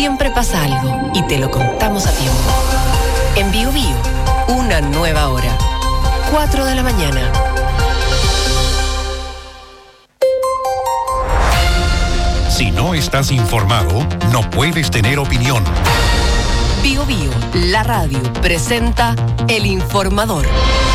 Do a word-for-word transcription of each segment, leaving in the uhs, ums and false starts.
siempre pasa algo y te lo contamos a tiempo. En Bio Bio, una nueva hora. cuatro de la mañana. Si no estás informado, no puedes tener opinión. Bio Bio, la radio, presenta El Informador.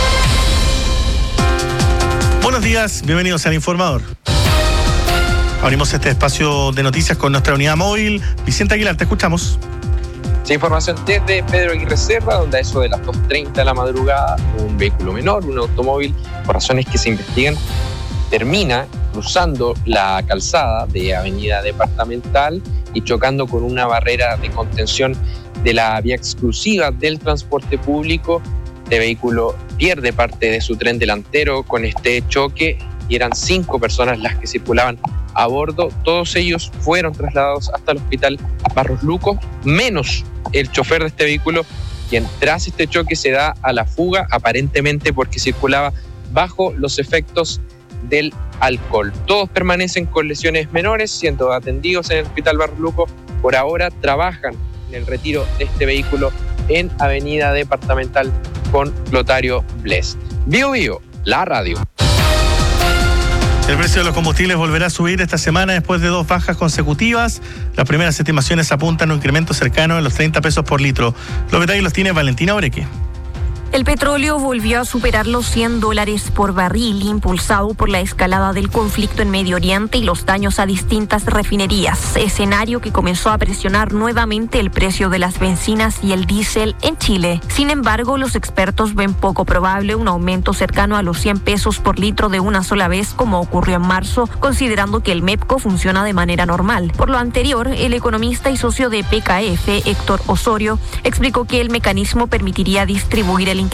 Buenos días, bienvenidos al Informador. Abrimos este espacio de noticias con nuestra unidad móvil. Vicente Aguilar, te escuchamos. Sí, información desde Pedro Aguirre Cerda, donde a eso de las dos treinta de la madrugada, un vehículo menor, un automóvil, por razones que se investigan, termina cruzando la calzada de Avenida Departamental y chocando con una barrera de contención de la vía exclusiva del transporte público. Este vehículo pierde parte de su tren delantero con este choque y eran cinco personas las que circulaban a bordo. Todos ellos fueron trasladados hasta el hospital Barros Luco, menos el chofer de este vehículo, quien tras este choque se da a la fuga, aparentemente porque circulaba bajo los efectos del alcohol. Todos permanecen con lesiones menores, siendo atendidos en el hospital Barros Luco. Por ahora trabajan en el retiro de este vehículo en Avenida Departamental con Lotario Blest. Bio Bio, la radio. El precio de los combustibles volverá a subir esta semana después de dos bajas consecutivas. Las primeras estimaciones apuntan a un incremento cercano a los treinta pesos por litro. Los detalles los tiene Valentina Oreque. El petróleo volvió a superar los cien dólares por barril, impulsado por la escalada del conflicto en Medio Oriente y los daños a distintas refinerías, escenario que comenzó a presionar nuevamente el precio de las bencinas y el diésel en Chile. Sin embargo, los expertos ven poco probable un aumento cercano a los cien pesos por litro de una sola vez, como ocurrió en marzo, considerando que el MEPCO funciona de manera normal. Por lo anterior, el economista y socio de P K F, Héctor Osorio, explicó que el mecanismo permitiría distribuir el